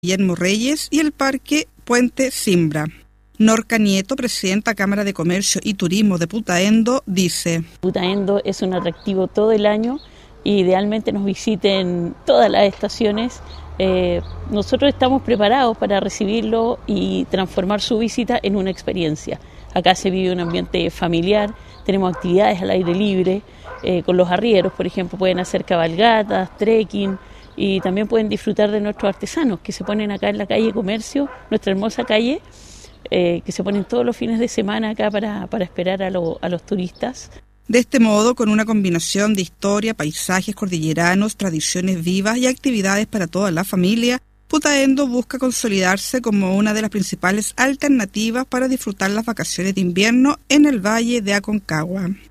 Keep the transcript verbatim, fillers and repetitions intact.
Guillermo Reyes y el Parque Puente Simbra. Norca Nieto, presidenta Cámara de Comercio y Turismo de Putaendo, dice: Putaendo es un atractivo todo el año y idealmente nos visiten todas las estaciones. Eh, nosotros estamos preparados para recibirlo y transformar su visita en una experiencia. Acá se vive un ambiente familiar, tenemos actividades al aire libre, eh, con los arrieros, por ejemplo, pueden hacer cabalgatas, trekking, y también pueden disfrutar de nuestros artesanos que se ponen acá en la calle Comercio, nuestra hermosa calle, eh, que se ponen todos los fines de semana acá para, para esperar a, lo, a los turistas. De este modo, con una combinación de historia, paisajes cordilleranos, tradiciones vivas y actividades para toda la familia, Putaendo busca consolidarse como una de las principales alternativas para disfrutar las vacaciones de invierno en el Valle de Aconcagua.